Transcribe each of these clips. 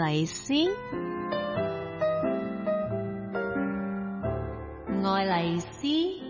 麗絲，愛麗絲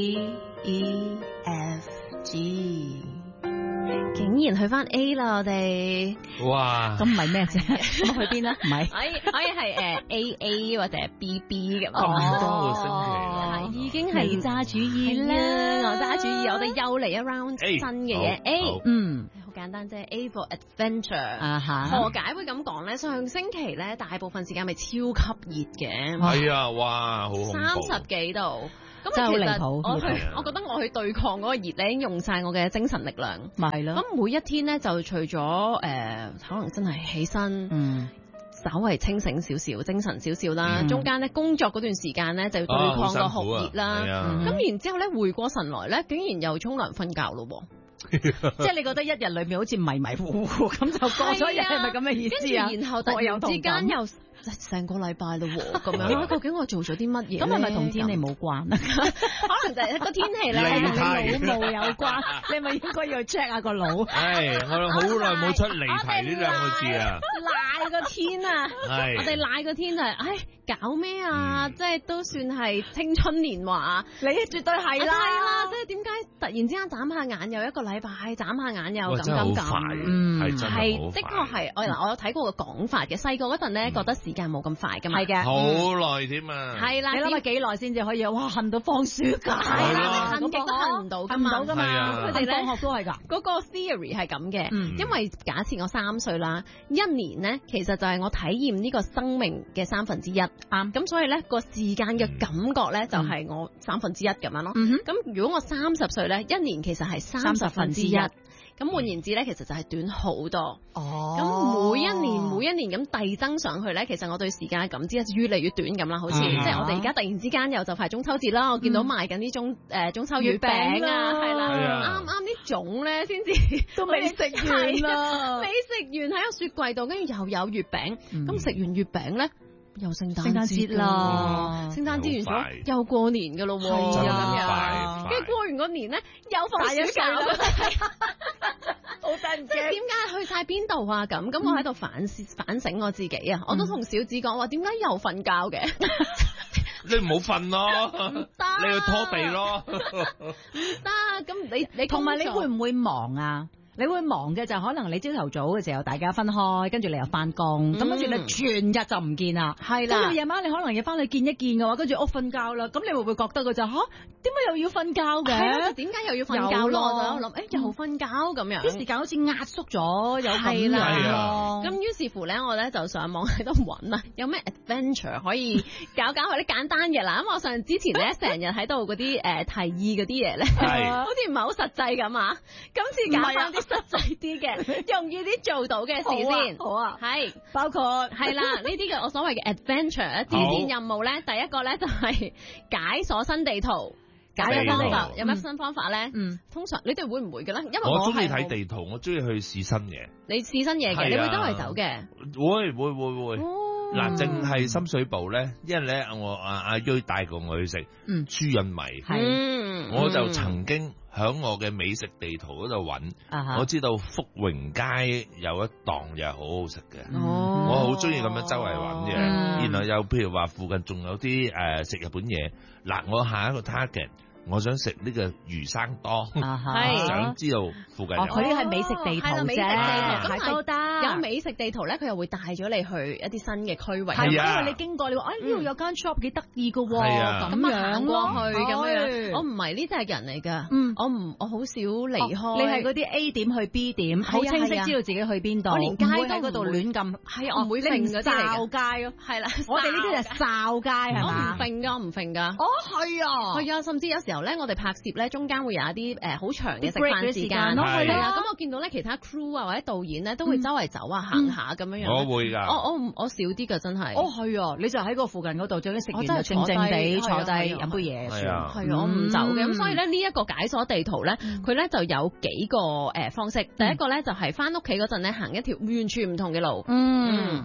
DEFG， 竟然去翻 A 啦，我哋哇！ 咁唔係咩啫？咁去邊啦？唔係可以係AA 或者 BB 咁。 咁多個星期啦， 已經係你揸主意啦， 我揸主意，我哋又嚟一 round 新嘅嘢。A， 好簡單啫。A for adventure。 啊哈。 何解會咁講咧？上星期咧，大部分時間咪超級熱嘅。 係啊，哇，好恐怖。 30幾度。咁真係好離譜。 我覺得我去對抗嗰個熱咧，已經用晒我嘅精神力量。 咪係咯。 咁每一天咧，就除咗可能真係起身，稍為清醒少少、精神少少啦。中間咧工作嗰段時間咧，就要對抗個酷熱啦。咁然之後咧，回過神來咧，竟然又沖涼瞓覺咯。 即係你覺得一日裏面好似迷迷糊糊咁就過咗日，係咪咁嘅意思啊？ 然後突然之間又成個禮拜咯咁樣，究竟我做咗啲乜嘢？ 咁係咪同天氣冇關啊？ 可能就係個天氣咧， 同腦霧有關。你係咪應該要 check 下個腦？ 唉，我好耐冇出離題呢兩個字啊！ 賴個天啊！我哋賴個天就係，搞咩啊？即係都算係青春年華， 你絕對係啦。 係啦，即係點解突然之間眨下眼又一個禮拜，眨下眼又咁。係的確係。我有睇過個講法嘅。細個嗰陣咧，覺得時間冇咁快噶嘛。係嘅。 好耐添啊！ 係啦， 你諗下幾耐先至可以？哇，恨到放暑假。 係啦，恨極都恨唔到噶嘛。 佢哋放學都係㗎。 嗰個 theory 係咁嘅，因為假設我3歲啦，一年咧其實就係我體驗呢個生命嘅1/3。啱，咁所以咧個時間嘅感覺咧就係我1/3咁樣咯。咁如果我30歲咧，一年其實係1/30。咁換言之咧，其實就係短好多。咁每一年咁遞增上去咧，其實我對時間嘅感知越嚟越短咁啦，好似即係我哋而家突然之間又就快中秋節啦，我見到賣緊呢種中秋月餅啊，係啦，啱啲粽咧先至都未食完啦， 未食完喺個雪櫃度，跟住又有月餅，咁食完月餅咧。又聖誕節啦，聖誕節完咗又過年噶咯喎，咁樣，跟住過完個年咧又放暑假啦， 好得人驚。 即係點解去晒邊度啊？咁我喺度反省我自己啊！我都同小子講話，點解又瞓覺嘅？ 你唔好瞓咯，你去拖地咯， 唔得。咁你同埋你會唔會忙啊？你會忙嘅就可能你朝頭早嘅時候大家分開，跟住你又翻工，咁跟住你全日就唔見啦。係啦，跟住夜晚你可能要翻去見一見嘅話，跟住屋瞓覺啦。咁你會唔會覺得嘅就點解又要瞓覺嘅？ 點解又要瞓覺咯？我就諗又瞓覺咁樣， 啲時間好似壓縮咗，有係啦。 咁於是乎咧，我咧就上網喺度揾啊，有咩 adventure 可以搞佢啲簡單嘅啦。咁我之前咧成日喺度嗰啲提議嗰啲嘢咧，好似唔係好實際咁啊。今次搞翻啲實際啲嘅，容易啲做到嘅事先。好啊，係包括係啦，呢啲嘅我所謂嘅 adventure 挑戰任務咧，第一個咧就係解鎖新地圖。解咗方法有咩新方法咧？通常你哋會唔會嘅咧？因為我中意睇地圖，我中意去試新嘢。 你試新嘢嘅，你會周圍走嘅？ 會。嗱，淨係深水埗咧，因為咧我阿瑞帶過我去食豬潤米，我就曾經響我嘅美食地圖嗰度揾，我知道福榮街有一檔嘢好好食嘅，我好中意咁樣周圍揾嘅，然後又譬如話附近仲有啲食日本嘢，嗱，我下一個 target。我想食呢個魚生多，想知道附近有。 佢呢係美食地圖啫， 咁都得。有美食地圖咧，佢又會帶咗你去一啲新嘅區域。 係因為你經過，你話呢度有間 shop 幾得意㗎喎，咁行過去咁樣。我唔係呢隻人嚟㗎，我好少離開。 你係嗰啲 A 點去 B 點，好清晰知道自己去邊度。 我連街都喺嗰度亂咁， 係我唔會揈嗰啲嚟㗎。 街咯， 係啦， 我哋呢啲就哨街係嘛？ 我唔揈㗎。 哦，係啊，甚至有時候咧，我哋拍攝咧，中間會有一啲好長嘅食飯時間咯，係啦。咁我見到咧，其他 crew 啊或者導演咧，都會周圍走啊行下咁樣樣。 我會㗎。 我少啲㗎，真係。 係啊，你就喺個附近嗰度，最緊食完就靜靜地坐低飲杯嘢。 係啊， 我唔走嘅。咁所以咧，呢一個解鎖地圖咧，佢咧就有幾個方式。第一個咧就係翻屋企嗰陣咧，行一條完全唔同嘅路。而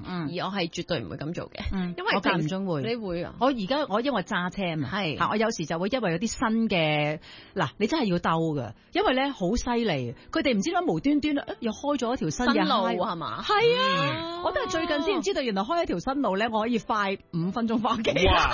我係絕對唔會咁做嘅，因為我間唔中會。 你會啊？ 我而家因為揸車嘛，係我有時就會因為有啲新嘅嗱，你真係要兜㗎，因為咧好犀利，佢哋唔知點解無端端又開咗一條新嘅路係嘛？ 係啊，我都係最近先知道，原來開一條新路咧，我可以快5分鐘翻屋企。 哇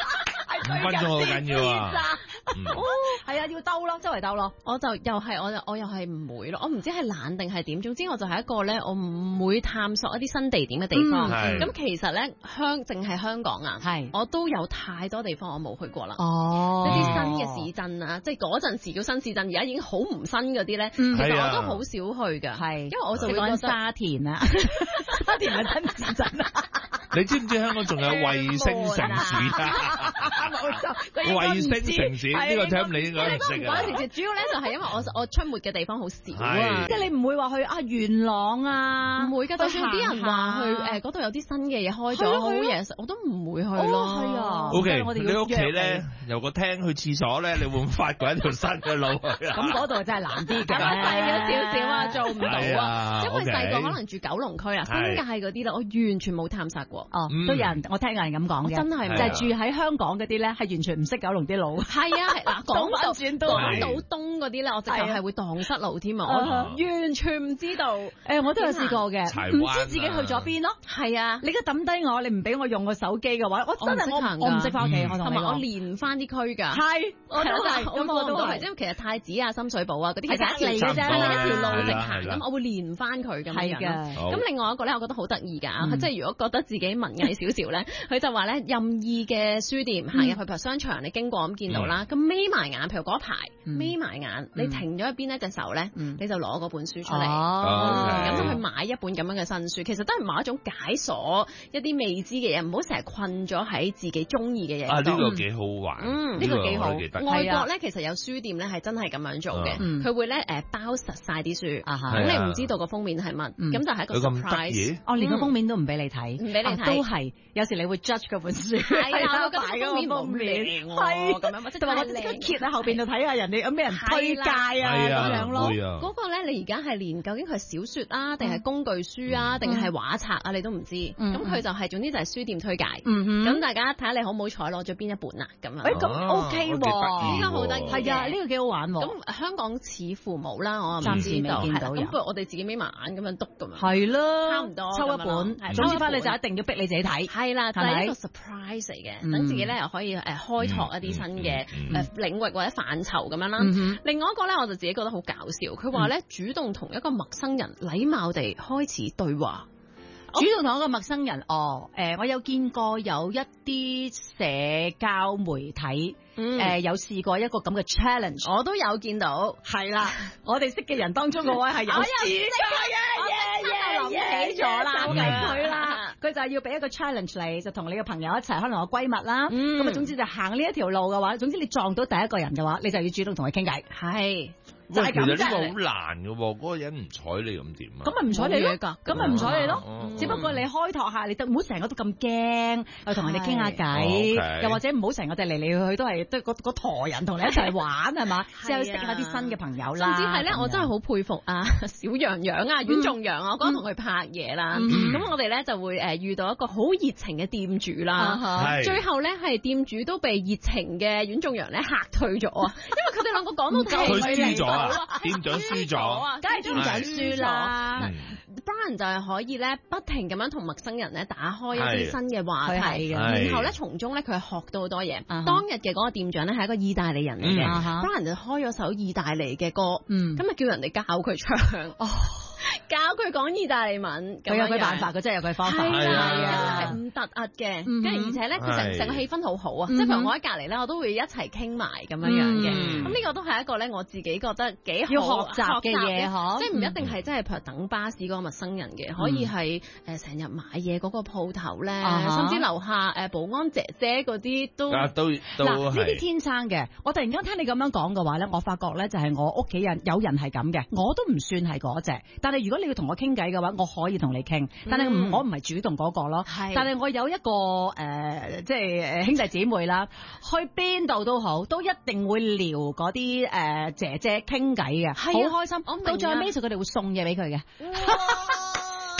！5分鐘好緊要啊！ 係啊，要兜咯，周圍兜咯。 我又係唔會咯，我唔知係懶定係點。總之我就係一個咧，我唔會探索一啲新地點嘅地方。咁其實咧，淨係香港啊，我都有太多地方我冇去過啦。 哦， 一啲新嘅市鎮啊，即係嗰陣時叫新市鎮，而家已經好唔新嗰啲咧，其實我都好少去㗎。係，因為我就會覺得沙田啊，沙田係新市鎮啊。 你知唔知香港仲有衛星城市啊？ 冇錯， 衛星城市呢個 term 你應該唔識啊。 主要咧就係因為我出沒嘅地方好少啊， 即係你唔會話去元朗啊， 唔會㗎。就算啲人話去嗰度有啲新嘅嘢開咗好嘢食，我都唔會去咯。 係啊。 O K，你屋企咧由個廳去廁所咧，你會唔會發掘一條新嘅路去啊？ 咁嗰度真係難啲㗎， 細咗少少啊，做唔到啊。因為細個可能住九龍區啊，新界嗰啲咧，我完全冇探索過。 哦，都有人，我聽有人咁講嘅， 真係就係住喺香港嗰啲咧，係完全唔識九龍啲路。 係啊，嗱，港島東嗰啲咧，我直頭係會蕩失路添啊，我完全唔知道。 我都有試過嘅，唔知自己去咗邊咯。 係啊， 你而家抌低我，你唔俾我用個手機嘅話，我真係我唔識翻屋企， 同埋我連翻啲區㗎。 係，我都係，咁我都係， 因為其實太子啊、深水埗啊嗰啲其實嚟嘅啫， 一條路直行咁，我會連翻佢咁樣。係嘅。咁另外一個咧，我覺得好得意㗎，即係如果覺得自己文藝少少咧，佢就話咧任意嘅書店行入去，譬如商場你經過咁見到啦，咁眯埋眼，譬如嗰排眯埋眼，你停咗一邊一隻手咧，你就攞嗰本書出嚟，咁去買一本咁樣嘅新書，其實都係某一種解鎖一啲未知嘅嘢，唔好成日困咗喺自己中意嘅嘢。 啊，呢個幾好玩， 呢個幾好。外國咧其實有書店咧係真係咁樣做嘅，佢會咧包實晒啲書，咁你唔知道個封面係乜，咁就係一個 surprise。 哦，連個封面都唔俾你睇， 唔俾你睇， 都係有時你會 judge 嗰本書， 係啊，我覺得封面冇靚喎， 咁樣， 同埋我即刻揭喺後邊度睇下人哋有咩人推介啊咁樣咯。 嗰個咧，你而家係連究竟佢係小説啊，定係工具書啊，定係畫冊啊，你都唔知。咁佢就係總之就係書店推介。咁大家睇下你好唔好彩攞咗邊一本啊？咁樣。 咁 OK 喎， 應該好得意。 係啊，呢個幾好玩喎。 咁香港似乎冇啦，我暫時未見到。 咁不如我哋自己眯埋眼咁樣篤咁樣。 係咯， 差唔多。 抽一本，總之翻你就一定要逼你自己睇。 係啦，就係一個 surprise 嚟嘅，等自己咧又可以開拓一啲新嘅領域或者範疇咁樣啦。另外一個咧，我就自己覺得好搞笑，佢話咧主動同一個陌生人禮貌地開始對話。 主動同一個陌生人，我有見過有一啲社交媒體，有試過一個咁嘅 challenge， 我都有見到， 係啦，我哋識嘅人當中嗰位係有試過嘅，諗起咗啦，就係佢啦，佢就係要俾一個 challenge 你，就同你嘅朋友一齊，可能我閨蜜啦，咁啊總之就行呢一條路嘅話，總之你撞到第一個人嘅話，你就要主動同佢傾偈，係。 其實呢個好難嘅喎，嗰個人唔睬你咁點啊？ 咁咪唔睬你咯，咁咪唔睬你咯。只不過你開拓下，你唔好成日都咁驚，去同人哋傾下偈，又或者唔好成日嚟嚟去去都係個陀人同你一齊玩係嘛？之後識下啲新嘅朋友啦。 甚至係咧，我真係好佩服啊小羊羊啊，阮仲陽啊，我嗰日同佢拍嘢啦。咁我哋咧就會遇到一個好熱情嘅店主啦。最後咧係店主都被熱情嘅阮仲陽咧嚇退咗啊，因為佢哋兩個講到佢輸咗。店長輸咗， 梗係店長輸啦。 Brian 就係可以咧，不停咁樣同陌生人咧打開一啲新嘅話題，然後咧從中咧佢係學到好多嘢。當日嘅嗰個店長咧係一個意大利人嚟嘅，Brian 就開咗首意大利嘅歌，咁啊叫人哋教佢唱。教佢講意大利文， 佢有佢辦法，佢真係有佢方法。 係啊，係唔突兀嘅，跟住而且咧，佢成個氣氛好好啊！即係譬如我喺隔離咧，我都會一齊傾埋咁樣樣嘅。咁呢個都係一個咧，我自己覺得幾好要學習嘅嘢， 即係唔一定係真係譬如等巴士嗰個陌生人嘅，可以係成日買嘢嗰個鋪頭咧，甚至樓下保安姐姐嗰啲都嗱呢啲天生嘅。我突然間聽你咁樣講嘅話咧，我發覺咧就係我屋企人有人係咁嘅，我都唔算係嗰隻，但係如果你要同我傾偈嘅話，我可以同你傾，但係我唔係主動嗰個咯。但係我有一個即係兄弟姊妹啦，去邊度都好，都一定會撩嗰啲姐姐傾偈嘅，好開心。到最後尾佢哋會送嘢俾佢嘅。即係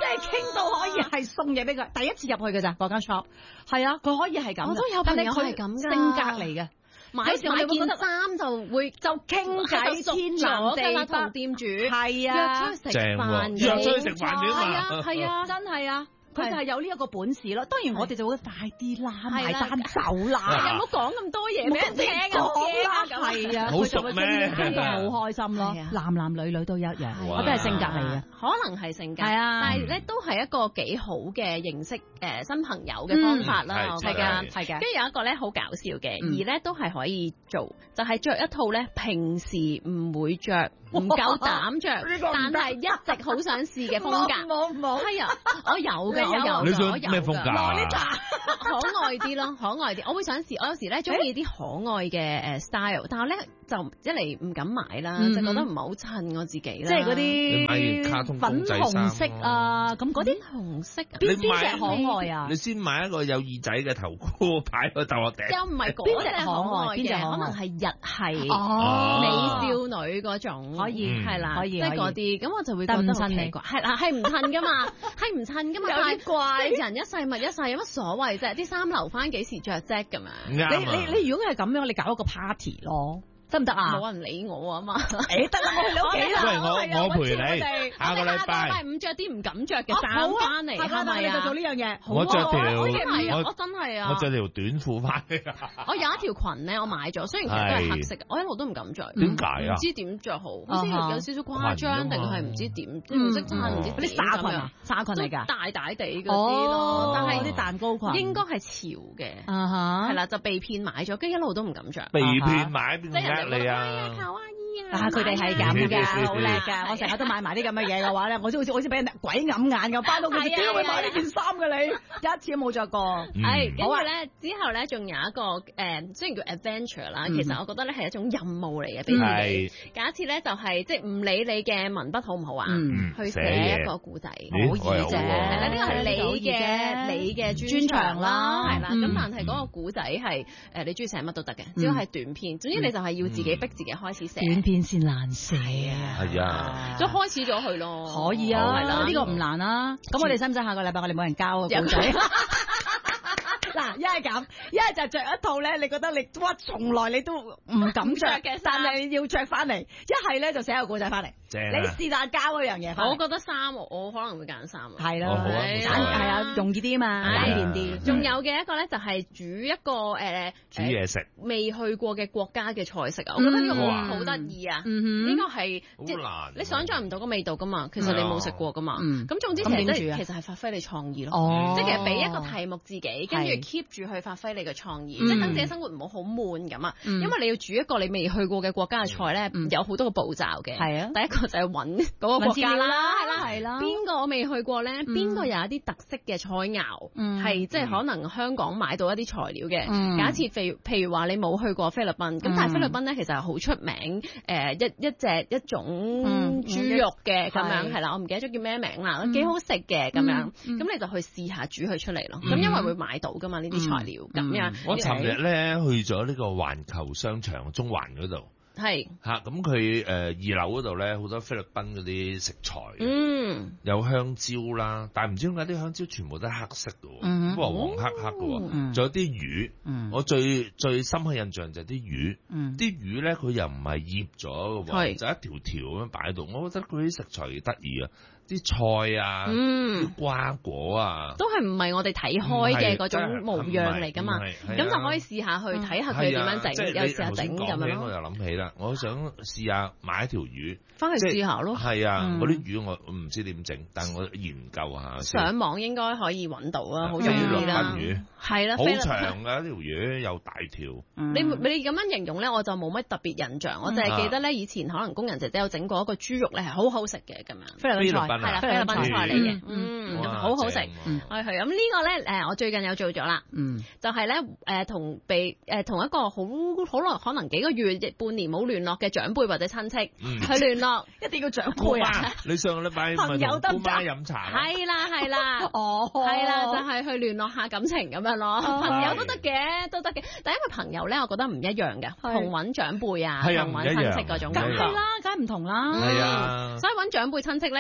你傾到可以係送嘢俾佢，第一次入去嘅咋嗰間 shop， 係啊，佢可以係咁。 我都有朋友係咁㗎， 性格嚟嘅。 買件衫就會就傾偈天南地北同店主，係啊，約出去食飯， 約出去食飯嘅嘛， 係啊，真係啊。佢就係有呢一個本事咯，當然我哋就會快啲啦，埋單走啦， 有冇講咁多嘢俾人聽啊？ 係啊， 好熟咩？ 好開心咯，男男女女都一樣，我都係性格嚟嘅， 可能係性格， 係啊， 但係咧都係一個幾好嘅認識新朋友嘅方法啦，係㗎，係㗎。跟住有一個咧好搞笑嘅，而咧都係可以做，就係着一套咧平時唔會着。唔夠膽着，但係一直好想試嘅風格。冇，係啊，我有嘅，我有。 你想咩風格啊？ 可愛啲咯，可愛啲。我會想試，我有時咧中意啲可愛嘅style，但係咧就一嚟唔敢買啦，就覺得唔係好襯我自己啦。 即係嗰啲粉紅色啊，咁嗰啲紅色，邊隻可愛啊？ 你先買一個有耳仔嘅頭箍擺喺頭殼頂。 又唔係嗰隻可愛嘅，可能係日系美少女嗰種。可以係啦，可以即係嗰啲，咁我就會覺得好奇怪，係啦，係唔襯噶嘛，係唔襯噶嘛，有啲怪，人一世物一世，有乜所謂啫？啲衫留翻幾時着啫咁樣。 你如果係咁樣，你搞一個 party 咯。得唔得啊？ 冇人理我啊嘛！ 得啦，我去你屋企啦。 我陪你。下個禮拜五着啲唔敢着嘅衫翻嚟，係咪啊？ 做呢樣嘢。 我着條， 我真係啊！ 我着條短褲翻嚟。 我有一條裙咧，我買咗，雖然佢都係黑色嘅，我一路都唔敢着。 點解啊？ 唔知點着好，好似有少少誇張，定係唔知點，唔識襯，唔知啲紗裙啊，紗裙嚟㗎， 大大地嗰啲咯。但係啲蛋糕裙應該係潮嘅，係啦，就被騙買咗，跟住一路都唔敢着。 被騙買邊呃你啊？ 佢哋係咁㗎，好叻㗎！我成日都買埋啲咁嘅嘢嘅話咧，我都好似俾人鬼揞眼咁，翻到佢點會買呢件衫嘅你？一次都冇着過。 係，跟住咧之後咧，仲有一個雖然叫 adventure 啦，其實我覺得咧係一種任務嚟嘅，俾自己。假設咧就係即係唔理你嘅文筆好唔好啊，去寫一個故仔，好易啫。係啦，呢個係你嘅專長啦，係啦。咁但係嗰個故仔係你中意寫乜都得嘅，只要係短篇。總之你就係要自己逼自己開始寫。 短篇先難寫啊！ 係啊， 即係開始咗佢咯。 可以啊，係啦，呢個唔難啊。咁我哋使唔使下個禮拜我哋冇人交個故仔？嗱，一係咁，一係就着一套咧，你覺得你從來你都唔敢着嘅，但係你要着翻嚟。一係咧就寫個故仔翻嚟。你是但交嗰樣嘢。 我覺得衫，我可能會揀衫。 係咯，係啊，容易啲啊嘛，簡便啲。 仲有嘅一個咧就係煮一個煮嘢食未去過嘅國家嘅菜式啊，我覺得呢個好得意啊。呢個係好難， 你想象唔到個味道噶嘛，其實你冇食過噶嘛。咁總之其實係發揮你創意咯。即係其實俾一個題目自己，跟住 keep 住去發揮你嘅創意，即係等自己生活唔好好悶咁啊。因為你要煮一個你未去過嘅國家嘅菜咧，有好多個步驟嘅。係啊，第一個就係揾嗰個國家啦，係啦，邊個我未去過咧？邊個有一啲特色嘅菜肴，係即係可能香港買到一啲材料嘅。假設譬如話你冇去過菲律賓，咁但係菲律賓咧其實係好出名一種豬肉嘅咁樣係啦，我唔記得咗叫咩名啦，幾好食嘅咁樣，咁你就去試下煮佢出嚟咯。咁因為會買到噶嘛呢啲材料咁樣。 我尋日咧去咗呢個環球商場中環嗰度。 係嚇，咁佢二樓嗰度咧好多菲律賓嗰啲食材，有香蕉啦，但係唔知點解啲香蕉全部都係黑色嘅，咁話黃黑黑嘅，仲有啲魚，我最深刻印象就係啲魚，啲魚咧佢又唔係醃咗嘅，就一條條咁樣擺喺度，我覺得佢啲食材幾得意啊！啲菜啊，啲瓜果啊， 都係唔係我哋睇開嘅嗰種模樣嚟噶嘛？咁就可以試下去睇下佢點樣整，又試下整咁樣咯。 我又諗起啦，我想試下買一條魚， 翻去試下咯。係啊，嗰啲魚我唔知點整，但係我研究下。 上網應該可以揾到啊，好容易啦。係啦， 好長㗎條魚，又大條。 你咁樣形容咧，我就冇乜特別印象，我淨係記得咧，以前可能工人姐姐有整過一個豬肉咧，係好好食嘅咁樣。 菲律賓菜。 係啦，菲律賓菜嚟嘅，好好食。係咁呢個咧，我最近有做咗啦，就係咧同一個好耐，可能幾個月、半年冇聯絡嘅長輩或者親戚去聯絡，一定要長輩啊！ 你上個禮拜朋友得唔得飲茶？ 係啦，係啦，就係去聯絡下感情咁樣咯。朋友都得嘅，都得嘅。但因為朋友咧，我覺得唔一樣嘅，同揾長輩啊，同揾親戚嗰種感覺， 梗係啦，梗係唔同啦。 係啊， 所以揾長輩親戚咧，其中一個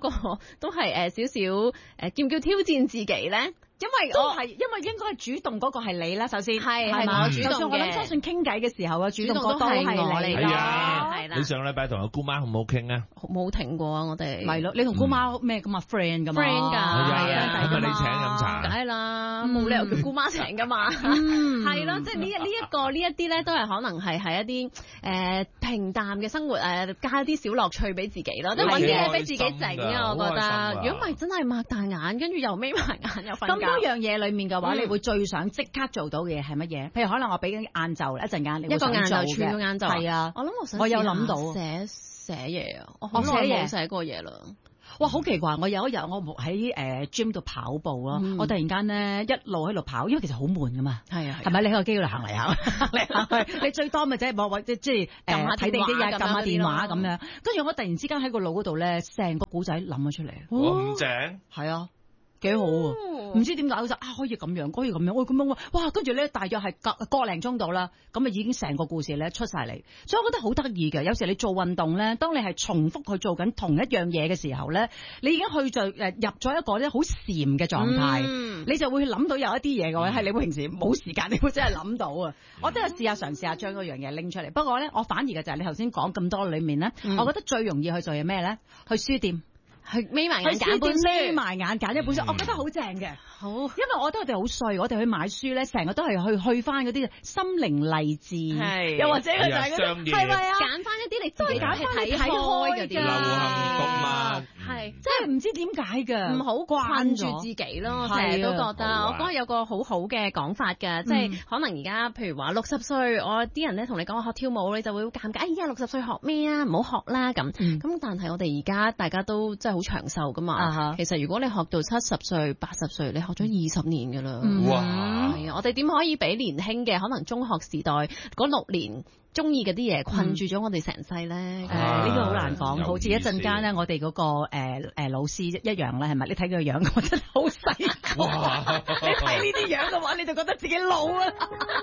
都係少少叫唔叫挑戰自己咧？因為應該係主動嗰個係你啦，首先係嘛？ 我主動嘅。 我諗相信傾偈嘅時候啊，主動嗰個係我嚟啦。係啦。你上個禮拜同阿姑媽好唔好傾啊？ 冇停過啊！我哋係咯，你同姑媽咩咁啊 friend 㗎嘛 ？friend 㗎，係啊， 咁咪你請飲茶？ 梗係啦，冇理由叫姑媽請㗎嘛。係咯，即係呢一啲咧，都係可能係喺一啲平淡嘅生活加一啲小樂趣俾自己咯，即係揾啲嘢俾自己整啊！我覺得，如果唔係真係擘大眼，跟住又眯埋眼又瞓覺。 多樣嘢裏面嘅話，你會最想即刻做到嘅嘢係乜嘢？譬如可能我俾緊晏晝一陣間，你會想做嘅。一個晏晝，全個晏晝。係啊，我有諗到寫嘢啊，我好耐冇寫過嘢啦。 哇，好奇怪！我有一日我喺gym 度跑步咯，我突然間咧一路喺度跑，因為其實好悶噶嘛。係啊，係咪？你喺個機嗰度行嚟行去，你最多咪即係即係睇地啲嘢，撳下電話咁樣。跟住我突然之間喺個腦嗰度咧，成個古仔諗咗出嚟。 咁正係啊！幾好喎！唔知點解我就可以咁樣，可以咁樣，咁樣哇！跟住咧，大約係個零鐘度啦，咁啊已經成個故事咧出晒嚟，所以我覺得好得意嘅。有時你做運動咧，當你係重複去做緊同一樣嘢嘅時候咧，你已經入咗一個咧好禪嘅狀態，你就會諗到有一啲嘢嘅話係你會平時冇時間，你會真係諗到啊！我都係嘗試下將嗰樣嘢拎出嚟。不過咧，我反而嘅就係你頭先講咁多裏面咧，我覺得最容易去做嘢咩咧？去書店。去眯埋眼揀本書，眯埋眼揀一本書，我覺得好正嘅。好，因為我覺得我哋好衰，我哋去買書咧，成日都係去翻嗰啲心靈勵志，又或者佢就係嗰啲係咪啊？揀翻一啲你自己睇開嗰啲流行動漫， 係即係唔知點解嘅， 唔好困住自己咯。成日都覺得，我覺得有個好好嘅講法㗎，即係可能而家譬如話60歲，我啲人咧同你講學跳舞，你就會好尷尬。哎呀，60歲學咩啊？唔好學啦咁。咁但係我哋而家大家都真係好長壽噶嘛，其實如果你學到70歲、80歲，你學咗20年噶啦。 哇！ 係啊，我哋點可以俾年輕嘅可能中學時代嗰6年中意嗰啲嘢困住咗我哋成世咧？呢個好難講，好似一陣間咧，我哋嗰個老師一樣咧，係咪？你睇佢個樣，我真係好細個。你睇呢啲樣嘅話，你就覺得自己老啊！